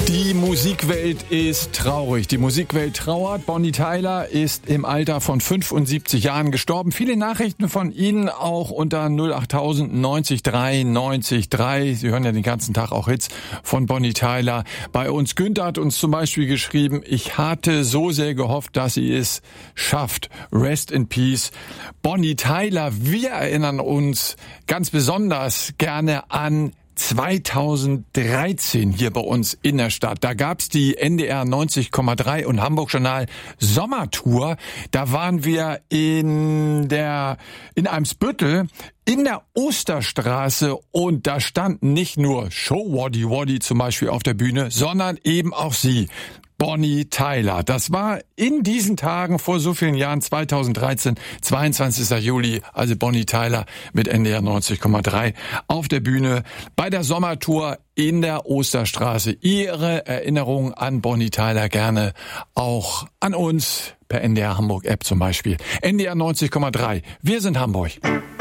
Die Musikwelt ist traurig. Die Musikwelt trauert. Bonnie Tyler ist im Alter von 75 Jahren gestorben. Viele Nachrichten von Ihnen auch unter 08000 90 3 90 3. Sie hören ja den ganzen Tag auch Hits von Bonnie Tyler. Bei uns Günther hat uns zum Beispiel geschrieben, ich hatte so sehr gehofft, dass sie es schafft. Rest in Peace. Bonnie Tyler, wir erinnern uns ganz besonders gerne an 2013 hier bei uns in der Stadt. Da gab's die NDR 90,3 und Hamburg Journal Sommertour. Da waren wir in Eimsbüttel in der Osterstraße und da standen nicht nur Show Waddy Waddy zum Beispiel auf der Bühne, sondern eben auch sie. Bonnie Tyler. Das war in diesen Tagen vor so vielen Jahren, 2013, 22. Juli, also Bonnie Tyler mit NDR 90,3 auf der Bühne bei der Sommertour in der Osterstraße. Ihre Erinnerungen an Bonnie Tyler gerne auch an uns per NDR Hamburg App zum Beispiel. NDR 90,3. Wir sind Hamburg.